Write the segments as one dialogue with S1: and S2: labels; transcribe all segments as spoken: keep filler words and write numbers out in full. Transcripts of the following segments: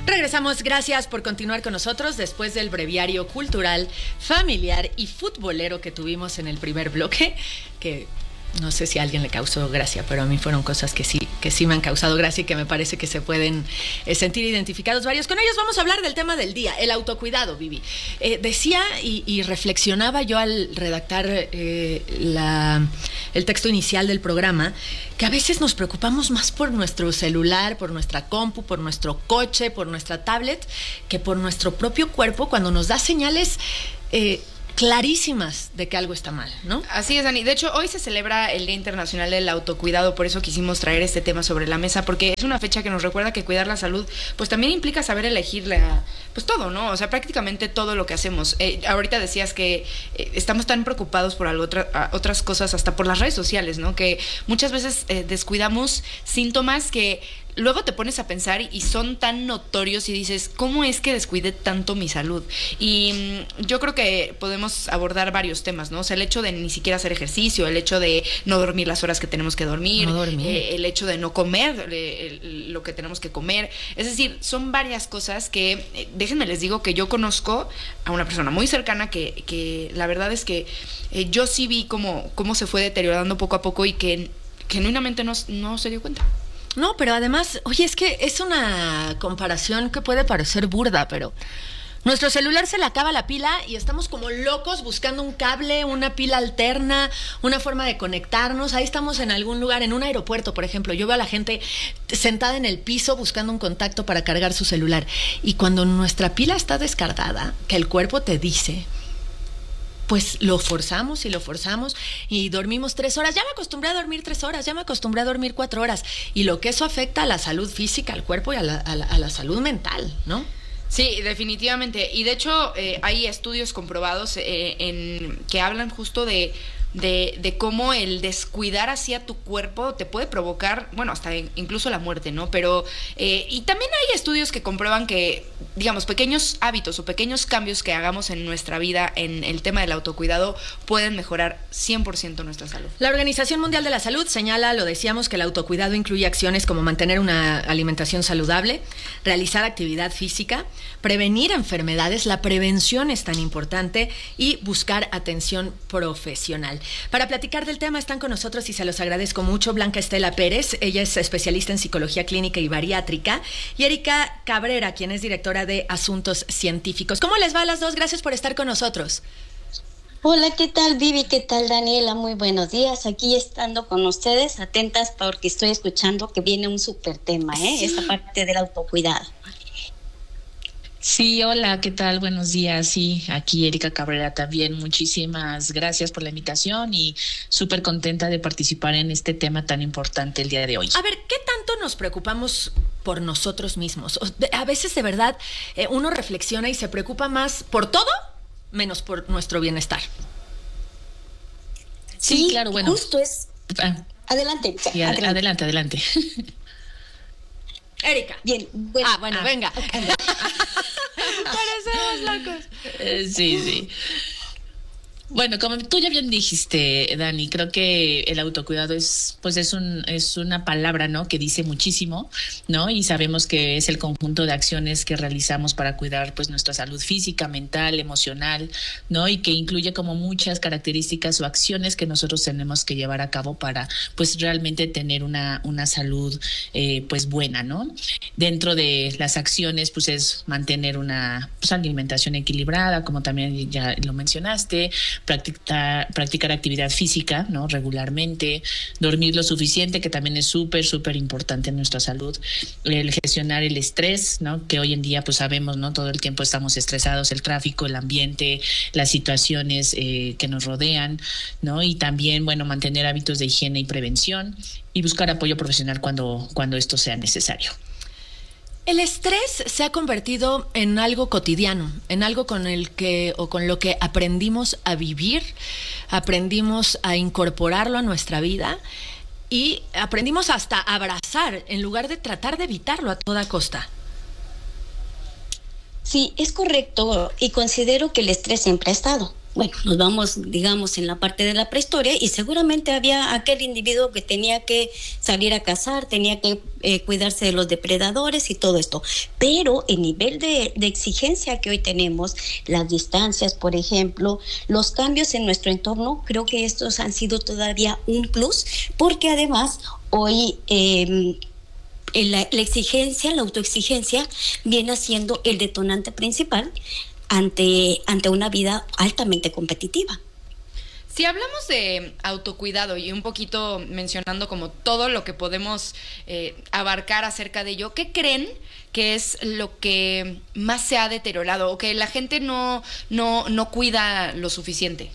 S1: Regresamos, gracias por continuar con nosotros después del breviario cultural, familiar y futbolero que tuvimos en el primer bloque, que no sé si a alguien le causó gracia, pero a mí fueron cosas que sí, que sí me han causado gracia y que me parece que se pueden eh, sentir identificados varios. Con ellos vamos a hablar del tema del día, el autocuidado, Vivi. Eh, decía y, y reflexionaba yo al redactar eh, la, el texto inicial del programa, que a veces nos preocupamos más por nuestro celular, por nuestra compu, por nuestro coche, por nuestra tablet, que por nuestro propio cuerpo cuando nos da señales Eh, clarísimas de que algo está mal, ¿no?
S2: Así es, Dani. De hecho, hoy se celebra el Día Internacional del Autocuidado, por eso quisimos traer este tema sobre la mesa, porque es una fecha que nos recuerda que cuidar la salud, pues también implica saber elegir la, pues todo, ¿no? O sea, prácticamente todo lo que hacemos. Eh, ahorita decías que eh, estamos tan preocupados por algo, otra, otras cosas, hasta por las redes sociales, ¿no? Que muchas veces eh, descuidamos síntomas que luego te pones a pensar y son tan notorios y dices, ¿cómo es que descuidé tanto mi salud? Y mmm, yo creo que podemos abordar varios temas, ¿no? O sea, el hecho de ni siquiera hacer ejercicio, el hecho de no dormir las horas que tenemos que dormir,
S1: no dormir.
S2: Eh, el hecho de no comer eh, lo que tenemos que comer. Es decir, son varias cosas que, eh, déjenme les digo que yo conozco a una persona muy cercana que, que la verdad es que eh, yo sí vi cómo, cómo se fue deteriorando poco a poco y que genuinamente no, no se dio cuenta.
S1: No, pero además, oye, es que es una comparación que puede parecer burda, pero nuestro celular se le acaba la pila y estamos como locos buscando un cable, una pila alterna, una forma de conectarnos. Ahí estamos en algún lugar, en un aeropuerto, por ejemplo. Yo veo a la gente sentada en el piso buscando un contacto para cargar su celular. Y cuando nuestra pila está descargada, que el cuerpo te dice, pues lo forzamos y lo forzamos y dormimos tres horas. Ya me acostumbré a dormir tres horas, ya me acostumbré a dormir cuatro horas. Y lo que eso afecta a la salud física, al cuerpo y a la, a la, a la salud mental, ¿no?
S2: Sí, definitivamente. Y de hecho eh, hay estudios comprobados eh, en que hablan justo de De, de cómo el descuidar hacia tu cuerpo te puede provocar, bueno, hasta incluso la muerte, ¿no? Pero, eh, y también hay estudios que comprueban que, digamos, pequeños hábitos o pequeños cambios que hagamos en nuestra vida en el tema del autocuidado pueden mejorar cien por ciento nuestra salud.
S1: La Organización Mundial de la Salud señala, lo decíamos, que el autocuidado incluye acciones como mantener una alimentación saludable, realizar actividad física, prevenir enfermedades, la prevención es tan importante, y buscar atención profesional. Para platicar del tema están con nosotros y se los agradezco mucho Blanca Estela Pérez, ella es especialista en psicología clínica y bariátrica, y Erika Cabrera, quien es directora de Asuntos Científicos. ¿Cómo les va a las dos? Gracias por estar con nosotros.
S3: Hola, ¿qué tal, Vivi? ¿Qué tal, Daniela? Muy buenos días. Aquí estando con ustedes, atentas porque estoy escuchando que viene un súper tema, ¿eh? Sí. Esta parte del autocuidado.
S4: Sí, hola, ¿qué tal? Buenos días. Sí, aquí Erika Cabrera también. Muchísimas gracias por la invitación y súper contenta de participar en este tema tan importante el día de hoy.
S1: A ver, ¿qué tanto nos preocupamos por nosotros mismos? A veces, de verdad, eh, uno reflexiona y se preocupa más por todo, menos por nuestro bienestar.
S4: Sí, sí, claro, bueno.
S3: Justo es...
S4: Ah,
S3: adelante,
S4: sí, adelante. Adelante, adelante.
S1: Erika.
S3: Bien. Bueno,
S1: ah, bueno, ah, venga. Okay. Parecemos locos.
S4: Eh, sí, sí. Bueno, como tú ya bien dijiste, Dani, creo que el autocuidado es, pues es un, es una palabra, ¿no? Que dice muchísimo, ¿no? Y sabemos que es el conjunto de acciones que realizamos para cuidar, pues, nuestra salud física, mental, emocional, ¿no? Y que incluye como muchas características o acciones que nosotros tenemos que llevar a cabo para, pues, realmente tener una, una salud, eh, pues, buena, ¿no? Dentro de las acciones, pues, es mantener una, pues, alimentación equilibrada, como también ya lo mencionaste. Practicar, practicar actividad física, ¿no? Regularmente, dormir lo suficiente, que también es súper, súper importante en nuestra salud, el gestionar el estrés, ¿no? Que hoy en día pues sabemos, ¿no? Todo el tiempo estamos estresados, el tráfico, el ambiente, las situaciones eh, que nos rodean, ¿no? Y también, bueno, mantener hábitos de higiene y prevención y buscar apoyo profesional cuando, cuando esto sea necesario.
S1: El estrés se ha convertido en algo cotidiano, en algo con el que o con lo que aprendimos a vivir, aprendimos a incorporarlo a nuestra vida y aprendimos hasta a abrazar en lugar de tratar de evitarlo a toda costa.
S3: Sí, es correcto, y considero que el estrés siempre ha estado. bueno, nos vamos, digamos, en la parte de la prehistoria y seguramente había aquel individuo que tenía que salir a cazar, tenía que eh, cuidarse de los depredadores y todo esto. Pero el nivel de, de exigencia que hoy tenemos, las distancias, por ejemplo, los cambios en nuestro entorno, creo que estos han sido todavía un plus, porque además hoy eh, la, la exigencia, la autoexigencia viene siendo el detonante principal ante, ante una vida altamente competitiva.
S2: Si hablamos de autocuidado y un poquito mencionando como todo lo que podemos eh, abarcar acerca de ello, ¿qué creen que es lo que más se ha deteriorado o que la gente no, no, no cuida lo suficiente?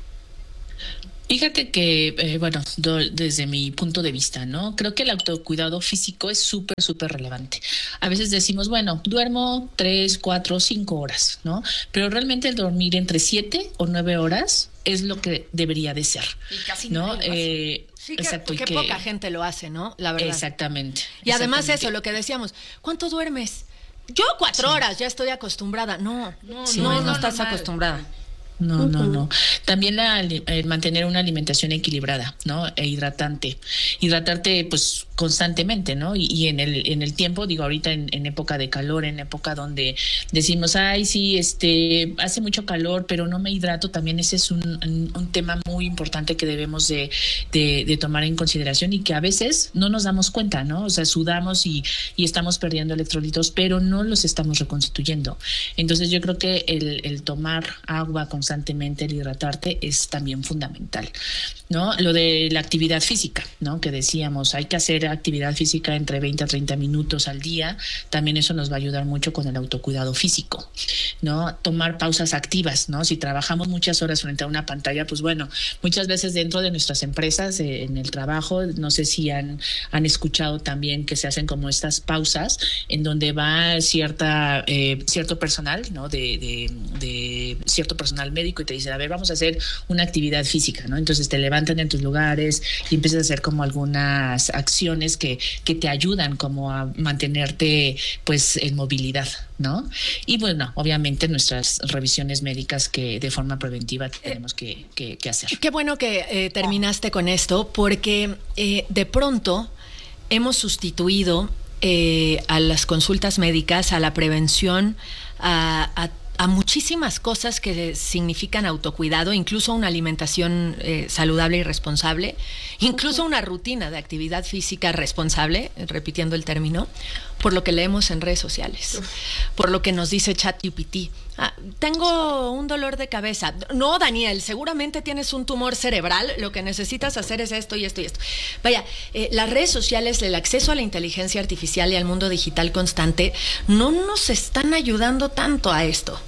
S4: Fíjate que, eh, bueno, do, desde mi punto de vista, ¿no? Creo que el autocuidado físico es súper, súper relevante. A veces decimos, bueno, duermo tres, cuatro, cinco horas, ¿no? Pero realmente el dormir entre siete o nueve horas es lo que debería de ser,
S2: y casi
S4: ¿no?
S2: No
S1: eh, sí, que, exacto. Que, que poca gente lo hace, ¿no? La verdad.
S4: Exactamente.
S1: Y además
S4: exactamente.
S1: Eso, lo que decíamos, ¿cuánto duermes? Yo cuatro sí. horas, ya estoy acostumbrada. No, no,
S4: sí,
S1: no,
S4: no,
S1: no,
S4: no
S1: estás
S2: normal.
S1: acostumbrada.
S4: No, no, no. También la, el mantener una alimentación equilibrada, ¿no? E hidratante. Hidratarte, pues, constantemente, ¿no? Y, y en el en el tiempo, digo, ahorita en, en época de calor, en época donde decimos, ay, sí, este, hace mucho calor, pero no me hidrato, también ese es un, un, un tema muy importante que debemos de, de, de tomar en consideración y que a veces no nos damos cuenta, ¿no? O sea, sudamos y, y estamos perdiendo electrolitos, pero no los estamos reconstituyendo. Entonces, yo creo que el, el tomar agua constantemente constantemente, el hidratarte es también fundamental, ¿no? Lo de la actividad física, ¿no? Que decíamos, hay que hacer actividad física entre veinte a treinta minutos al día, también eso nos va a ayudar mucho con el autocuidado físico, ¿no? Tomar pausas activas, ¿no? Si trabajamos muchas horas frente a una pantalla, pues bueno, muchas veces dentro de nuestras empresas, eh, en el trabajo, no sé si han, han escuchado también que se hacen como estas pausas en donde va cierta, eh, cierto personal, ¿no? De, de, de cierto personal médico y te dicen, a ver, vamos a hacer una actividad física, ¿no? Entonces te levantan en tus lugares y empiezas a hacer como algunas acciones que, que te ayudan como a mantenerte pues en movilidad, ¿no? Y bueno, obviamente nuestras revisiones médicas que de forma preventiva tenemos que, que, que hacer.
S1: Qué bueno que eh, terminaste con esto, porque eh, de pronto hemos sustituido eh, a las consultas médicas, a la prevención, a, a a muchísimas cosas que significan autocuidado, incluso una alimentación eh, saludable y responsable, incluso una rutina de actividad física responsable, repitiendo el término, por lo que leemos en redes sociales, por lo que nos dice ChatGPT. Ah, tengo un dolor de cabeza. No, Daniel, seguramente tienes un tumor cerebral, lo que necesitas hacer es esto y esto y esto. Vaya, eh, las redes sociales, el acceso a la inteligencia artificial y al mundo digital constante no nos están ayudando tanto a esto.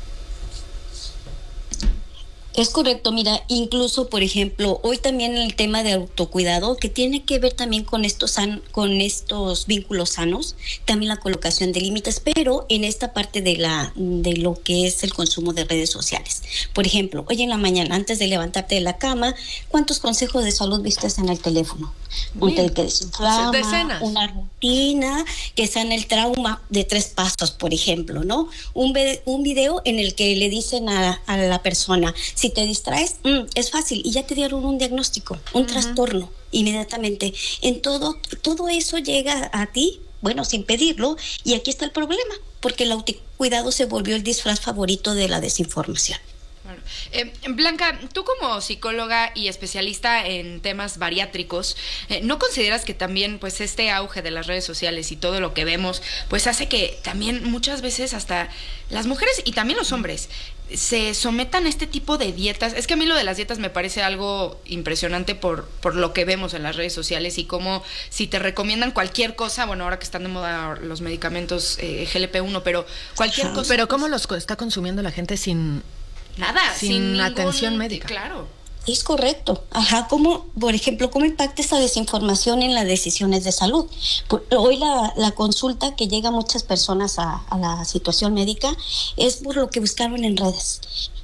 S3: Es correcto, mira, incluso, por ejemplo, hoy también el tema de autocuidado, que tiene que ver también con estos, san, con estos vínculos sanos, también la colocación de límites, pero en esta parte de, la, de lo que es el consumo de redes sociales. Por ejemplo, hoy en la mañana, antes de levantarte de la cama, ¿cuántos consejos de salud viste en el teléfono? Un té que desinflama,
S1: decenas.
S3: Una rutina que sana el trauma de tres pasos, por ejemplo, ¿no? Un, un video en el que le dicen a, a la persona, si te distraes, mm, es fácil, y ya te dieron un diagnóstico, un uh-huh. trastorno, inmediatamente. En todo, todo eso llega a ti, bueno, sin pedirlo, y aquí está el problema, porque el autocuidado se volvió el disfraz favorito de la desinformación.
S2: Bueno, eh, Blanca, tú como psicóloga y especialista en temas bariátricos, eh, ¿no consideras que también pues este auge de las redes sociales y todo lo que vemos pues hace que también muchas veces hasta las mujeres y también los hombres se sometan a este tipo de dietas? Es que a mí lo de las dietas me parece algo impresionante por, por lo que vemos en las redes sociales y cómo si te recomiendan cualquier cosa, bueno, ahora que están de moda los medicamentos eh, G L P uno, pero cualquier
S1: Ajá.
S2: cosa.
S1: Pero ¿cómo los está consumiendo la gente sin...
S2: Nada,
S1: sin,
S2: sin ningún,
S1: atención médica?
S2: Claro.
S3: Es correcto. Ajá, ¿cómo, por ejemplo, cómo impacta esa desinformación en las decisiones de salud? Por, hoy la, la consulta que llega a muchas personas a, a la situación médica es por lo que buscaron en redes.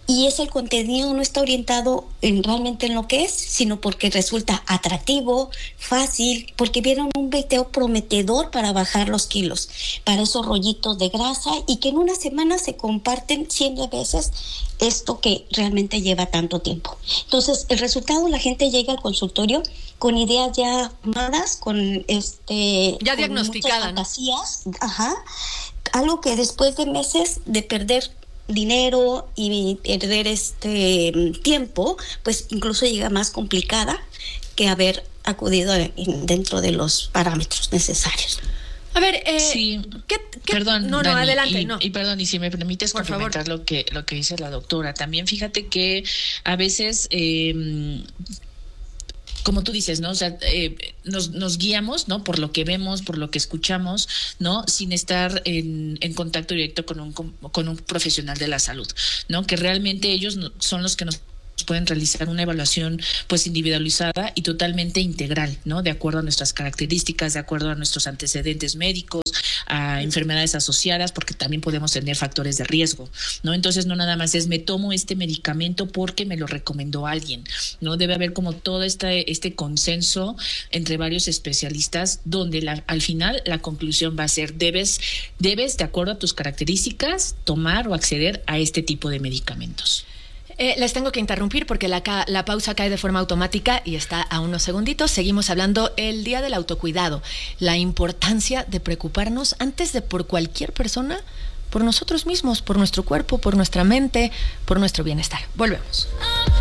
S3: y es el contenido no está orientado en realmente en lo que es, sino porque resulta atractivo, fácil, porque vieron un video prometedor para bajar los kilos, para esos rollitos de grasa, y que en una semana se comparten cien veces esto que realmente lleva tanto tiempo. Entonces, el resultado, la gente llega al consultorio con ideas ya armadas, con este
S1: ya
S3: con
S1: diagnosticada,
S3: muchas fantasías, ¿no? Ajá, algo que después de meses de perder dinero y perder este tiempo, pues incluso llega más complicada que haber acudido dentro de los parámetros necesarios.
S1: A ver, eh,
S4: sí,
S1: ¿qué, qué?
S4: perdón,
S1: no, no,
S4: Dani,
S1: adelante,
S4: y,
S1: no.
S4: Y perdón, y si me permites
S1: Por
S4: complementar
S1: favor.
S4: lo que lo que dice la doctora, también fíjate que a veces eh, como tú dices, ¿no? O sea, eh, nos, nos guiamos, ¿no? Por lo que vemos, por lo que escuchamos, ¿no? Sin estar en, en contacto directo con un, con un profesional de la salud, ¿no? Que realmente ellos son los que nos pueden realizar una evaluación pues individualizada y totalmente integral, ¿no? De acuerdo a nuestras características, de acuerdo a nuestros antecedentes médicos, a enfermedades asociadas, porque también podemos tener factores de riesgo, ¿no? Entonces no nada más es me tomo este medicamento porque me lo recomendó alguien, ¿no? Debe haber como todo este, este consenso entre varios especialistas donde la, al final la conclusión va a ser debes, debes de acuerdo a tus características tomar o acceder a este tipo de medicamentos.
S1: Eh, les tengo que interrumpir porque la, ca- la pausa cae de forma automática y está a unos segunditos. Seguimos hablando el día del autocuidado, la importancia de preocuparnos antes de por cualquier persona, por nosotros mismos, por nuestro cuerpo, por nuestra mente, por nuestro bienestar. Volvemos.